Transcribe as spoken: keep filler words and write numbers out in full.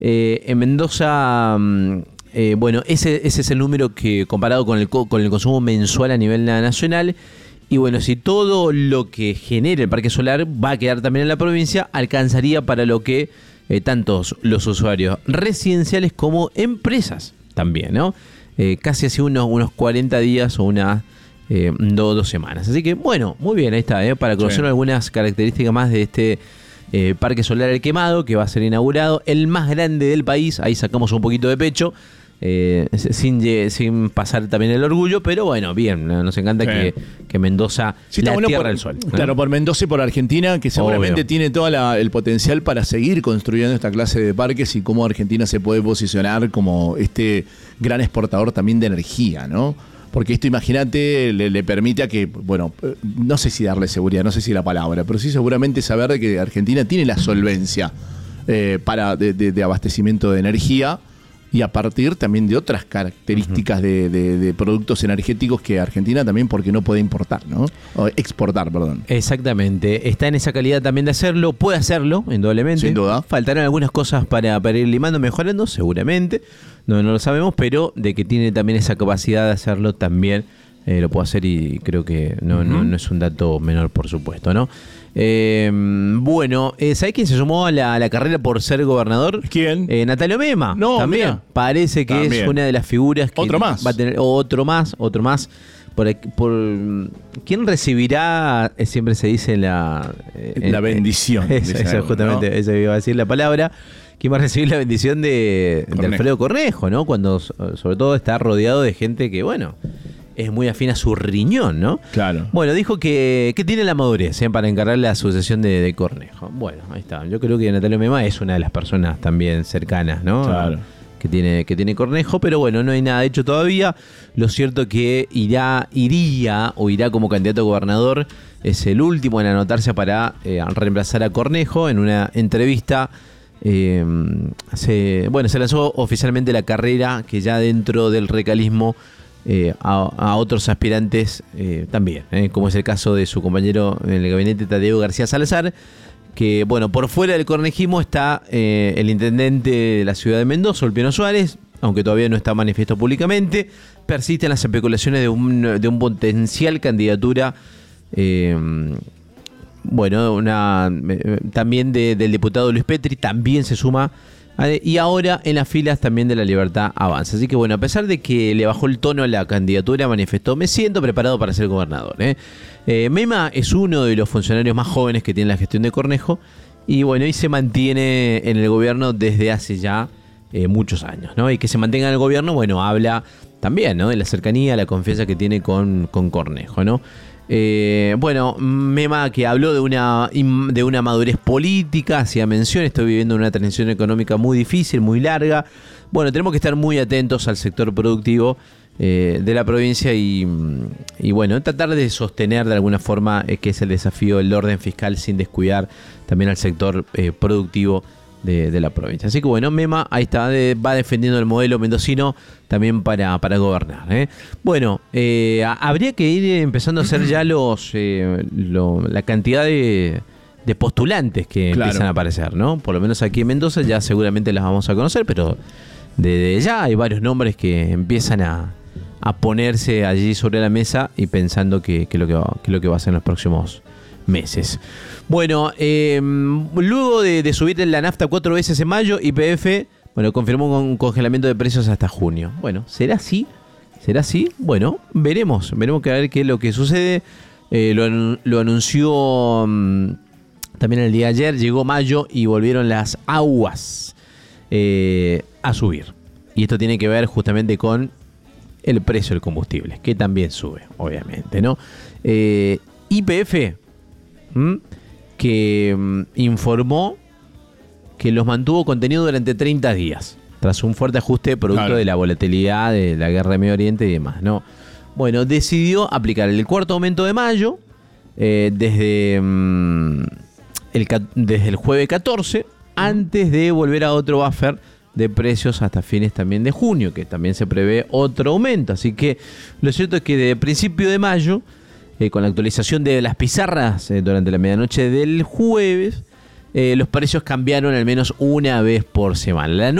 Eh, en Mendoza, eh, bueno, ese, ese es el número que comparado con el, con el consumo mensual a nivel nacional. Y bueno, si todo lo que genere el parque solar va a quedar también en la provincia, alcanzaría para lo que eh, tantos los usuarios residenciales como empresas también, ¿no? Eh, casi hace unos, unos cuarenta días o unas eh, do, dos semanas. Así que bueno, muy bien, ahí está, ¿eh? Para conocer sí. algunas características más de este Eh, Parque Solar El Quemado, que va a ser inaugurado, el más grande del país. Ahí sacamos un poquito de pecho, eh, sin, sin pasar también el orgullo, pero bueno, bien, nos encanta sí. que, que Mendoza, sí, la bueno tierra por, del sol, ¿no? Claro, por Mendoza y por Argentina, que seguramente Obvio. tiene todo el potencial para seguir construyendo esta clase de parques y cómo Argentina se puede posicionar como este gran exportador también de energía, ¿no? Porque esto, imagínate, le, le permite a que, bueno, no sé si darle seguridad, no sé si la palabra, pero sí seguramente saber de que Argentina tiene la solvencia eh, para de, de, de abastecimiento de energía y a partir también de otras características uh-huh. de, de, de productos energéticos que Argentina también porque no puede importar, ¿no? O exportar, perdón. Exactamente. Está en esa calidad también de hacerlo, puede hacerlo, indudablemente. Sin duda. Faltarán algunas cosas para, para ir limando, mejorando, seguramente. No, no lo sabemos, pero de que tiene también esa capacidad de hacerlo también eh, lo puede hacer y creo que no, uh-huh. no, no es un dato menor, por supuesto, ¿no? Eh, bueno, eh, ¿sabés quién se sumó a la, a la carrera por ser gobernador? ¿Quién? Eh, Natalio Mema. No, también. Mira. Parece que también es una de las figuras que otro más. va a tener otro más, otro más. Por, por ¿quién recibirá? Eh, siempre se dice la eh, la bendición. Eh, esa, esa, algo, justamente, ¿no? Esa iba a decir la palabra. ¿Quién va a recibir la bendición de, de Alfredo Cornejo, ¿no? Cuando sobre todo está rodeado de gente que, bueno, es muy afín a su riñón, ¿no? Claro. Bueno, dijo que, que tiene la madurez ¿eh? para encargar la sucesión de, de Cornejo. Bueno, ahí está. Yo creo que Natalio Mema es una de las personas también cercanas, ¿no? Claro. Que tiene, que tiene Cornejo, pero bueno, no hay nada hecho todavía. Lo cierto que irá, iría o irá como candidato a gobernador, es el último en anotarse para eh, reemplazar a Cornejo. En una entrevista Eh, se, bueno, se lanzó oficialmente la carrera que ya dentro del recalismo eh, a, a otros aspirantes eh, también, eh, como es el caso de su compañero en el gabinete Tadeo García Salazar, que bueno, por fuera del cornejismo está eh, el intendente de la ciudad de Mendoza, Ulpiano Suárez, aunque todavía no está manifiesto públicamente. Persisten las especulaciones de un, de un potencial candidatura eh, Bueno, una eh, también de, del diputado Luis Petri, también se suma, eh, y ahora en las filas también de La Libertad Avanza. Así que bueno, a pesar de que le bajó el tono a la candidatura, manifestó: me siento preparado para ser gobernador. ¿eh? Eh, Mema es uno de los funcionarios más jóvenes que tiene la gestión de Cornejo, y bueno, y se mantiene en el gobierno desde hace ya eh, muchos años, ¿no? Y que se mantenga en el gobierno, bueno, habla también, ¿no?, de la cercanía, la confianza que tiene con, con Cornejo, ¿no? Eh, bueno, Mema, que habló de una, de una madurez política, hacía mención: estoy viviendo una transición económica muy difícil, muy larga. Bueno, tenemos que estar muy atentos al sector productivo eh, de la provincia y, y bueno, tratar de sostener de alguna forma, eh, que es el desafío del orden fiscal, sin descuidar también al sector eh, productivo De, de la provincia. Así que bueno, Mema ahí está, de, va defendiendo el modelo mendocino también para, para gobernar. ¿eh? Bueno, eh, habría que ir empezando a hacer ya los eh, lo, la cantidad de, de postulantes que claro. empiezan a aparecer, ¿no? Por lo menos aquí en Mendoza ya seguramente las vamos a conocer, pero desde ya hay varios nombres que empiezan a, a ponerse allí sobre la mesa y pensando que, que, lo que, va, que lo que va a ser en los próximos meses. Bueno, eh, luego de, de subir la nafta cuatro veces en mayo, Y P F, bueno, confirmó un congelamiento de precios hasta junio. Bueno, ¿será así? ¿Será así? Bueno, veremos. Veremos que a ver qué es lo que sucede. Eh, lo, lo anunció um, también el día de ayer. Llegó mayo y volvieron las aguas eh, a subir. Y esto tiene que ver justamente con el precio del combustible, que también sube, obviamente, ¿no? Eh, Y P F... ¿Mm? que um, informó que los mantuvo contenido durante treinta días, tras un fuerte ajuste producto claro. de la volatilidad de la guerra de Medio Oriente y demás, ¿no? Bueno, decidió aplicar el cuarto aumento de mayo eh, desde, um, el, desde el jueves catorce, antes de volver a otro buffer de precios hasta fines también de junio, que también se prevé otro aumento. Así que lo cierto es que de principio de mayo, Eh, con la actualización de las pizarras eh, durante la medianoche del jueves, eh, los precios cambiaron al menos una vez por semana. La